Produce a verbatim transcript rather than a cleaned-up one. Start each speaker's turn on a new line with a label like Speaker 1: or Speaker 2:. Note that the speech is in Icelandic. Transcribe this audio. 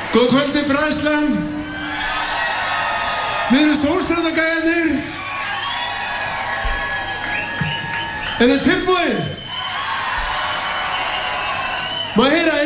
Speaker 1: Góð kvöldi bræðslan. Við erum Sólstrandagæjarnir. Er þið tilbúin? Má heyra